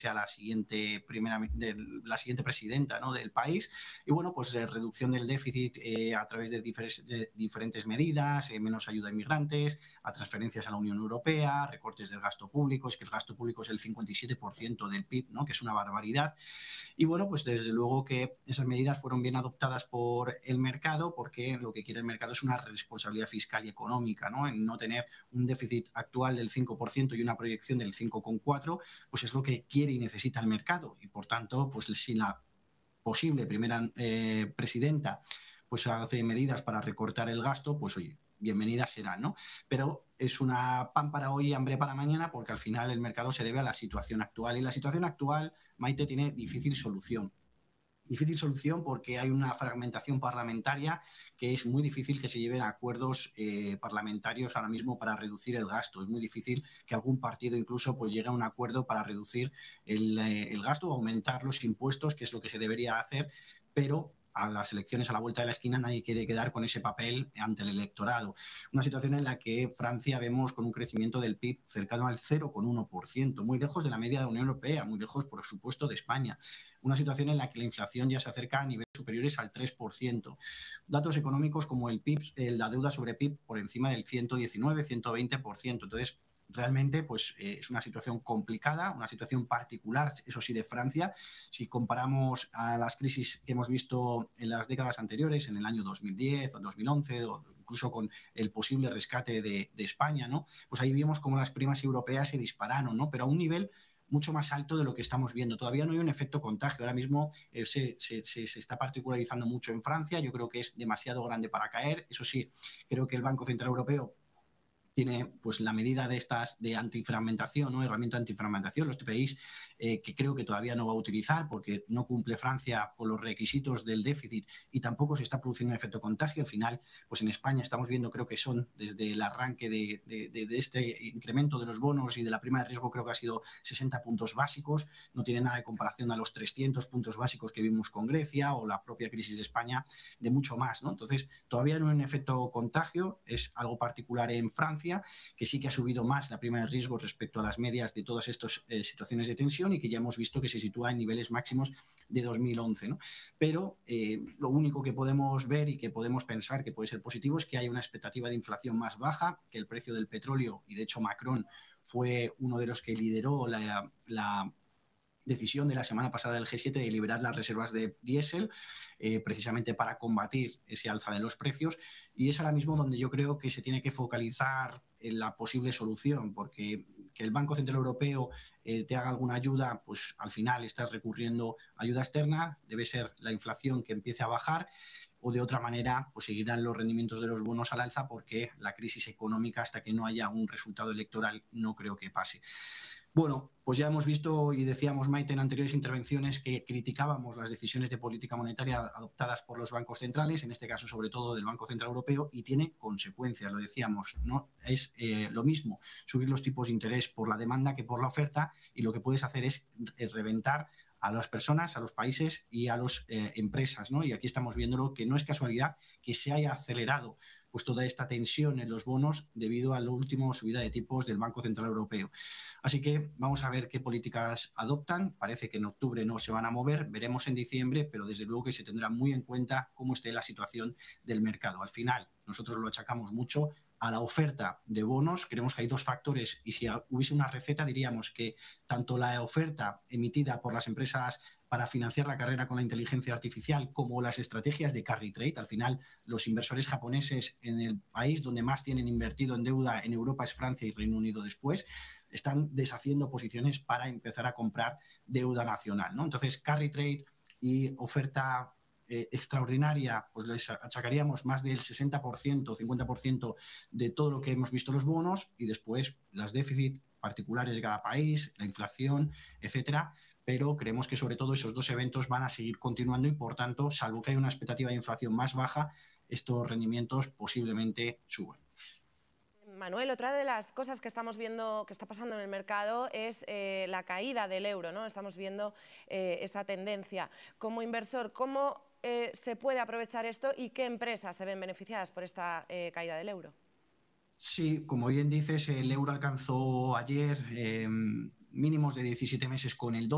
sea la siguiente la siguiente presidenta, ¿no?, del país. Y bueno, pues reducción del déficit a través de diferentes medidas, menos ayuda a inmigrantes, a transferencias a la Unión Europea, recortes del gasto público. Es que el gasto público es el 57% del PIB, ¿no?, que es una barbaridad. Y bueno, pues desde luego que esas medidas fueron bien adoptadas por el mercado, porque lo que quiere el mercado es una responsabilidad fiscal y económica, ¿no? En no tener un déficit actual del 5% y una proyección del 5,4%, pues es lo que quiere y necesita el mercado. Y por tanto, pues si la posible primera presidenta pues hace medidas para recortar el gasto, pues oye, bienvenidas serán, ¿no? Pero es una pan para hoy y hambre para mañana, porque al final el mercado se debe a la situación actual. Y la situación actual, Maite, tiene difícil solución. Difícil solución porque hay una fragmentación parlamentaria que es muy difícil que se lleven a acuerdos parlamentarios ahora mismo para reducir el gasto. Es muy difícil que algún partido incluso pues llegue a un acuerdo para reducir el gasto o aumentar los impuestos, que es lo que se debería hacer, pero a las elecciones a la vuelta de la esquina nadie quiere quedar con ese papel ante el electorado. Una situación en la que Francia vemos con un crecimiento del PIB cercano al 0,1%, muy lejos de la media de la Unión Europea, muy lejos, por supuesto, de España. Una situación en la que la inflación ya se acerca a niveles superiores al 3%. Datos económicos como el PIB, la deuda sobre PIB por encima del 119, 120%. Entonces, realmente pues es una situación complicada, una situación particular, eso sí, de Francia. Si comparamos a las crisis que hemos visto en las décadas anteriores, en el año 2010 o 2011, o incluso con el posible rescate de España, ¿no?, pues ahí vimos cómo las primas europeas se dispararon, ¿no?, pero a un nivel mucho más alto de lo que estamos viendo. Todavía no hay un efecto contagio. Ahora mismo se está particularizando mucho en Francia. Yo creo que es demasiado grande para caer. Eso sí, creo que el Banco Central Europeo tiene pues la medida de estas de antifragmentación, ¿no?, herramienta antifragmentación, los TPIs, que creo que todavía no va a utilizar porque no cumple Francia con los requisitos del déficit y tampoco se está produciendo un efecto contagio. Al final, pues en España estamos viendo, creo que son desde el arranque de este incremento de los bonos y de la prima de riesgo, creo que ha sido 60 puntos básicos. No tiene nada de comparación a los 300 puntos básicos que vimos con Grecia o la propia crisis de España, de mucho más, ¿no? Entonces, todavía no hay un efecto contagio, es algo particular en Francia, que sí que ha subido más la prima de riesgo respecto a las medias de todas estas situaciones de tensión y que ya hemos visto que se sitúa en niveles máximos de 2011, ¿no? Pero lo único que podemos ver y que podemos pensar que puede ser positivo es que hay una expectativa de inflación más baja, que el precio del petróleo, y de hecho Macron fue uno de los que lideró la decisión de la semana pasada del G7 de liberar las reservas de diésel, precisamente para combatir ese alza de los precios, y es ahora mismo donde yo creo que se tiene que focalizar en la posible solución, porque que el Banco Central Europeo te haga alguna ayuda, pues al final estás recurriendo a ayuda externa, debe ser la inflación que empiece a bajar, o de otra manera pues seguirán los rendimientos de los bonos al alza, porque la crisis económica, hasta que no haya un resultado electoral, no creo que pase. Bueno, pues ya hemos visto y decíamos, Maite, en anteriores intervenciones que criticábamos las decisiones de política monetaria adoptadas por los bancos centrales, en este caso sobre todo del Banco Central Europeo, y tiene consecuencias, lo decíamos, ¿no? Es lo mismo subir los tipos de interés por la demanda que por la oferta, y lo que puedes hacer es reventar a las personas, a los países y a las empresas, ¿no? Y aquí estamos viéndolo, que no es casualidad que se haya acelerado pues toda esta tensión en los bonos debido a la última subida de tipos del Banco Central Europeo. Así que vamos a ver qué políticas adoptan. Parece que en octubre no se van a mover, veremos en diciembre, pero desde luego que se tendrá muy en cuenta cómo esté la situación del mercado. Al final, nosotros lo achacamos mucho a la oferta de bonos. Creemos que hay dos factores, y si hubiese una receta diríamos que tanto la oferta emitida por las empresas para financiar la carrera con la inteligencia artificial, como las estrategias de carry trade. Al final, los inversores japoneses en el país donde más tienen invertido en deuda en Europa es Francia y Reino Unido después, están deshaciendo posiciones para empezar a comprar deuda nacional, ¿no? Entonces, carry trade y oferta extraordinaria, pues les achacaríamos más del 60%, 50% de todo lo que hemos visto en los bonos, y después las déficits particulares de cada país, la inflación, etcétera. Pero creemos que sobre todo esos dos eventos van a seguir continuando y, por tanto, salvo que haya una expectativa de inflación más baja, estos rendimientos posiblemente suban. Manuel, otra de las cosas que estamos viendo que está pasando en el mercado es la caída del euro, ¿no? Estamos viendo esa tendencia. Como inversor, ¿cómo se puede aprovechar esto y qué empresas se ven beneficiadas por esta caída del euro? Sí, como bien dices, el euro alcanzó ayer mínimos de 17 meses con el dólar.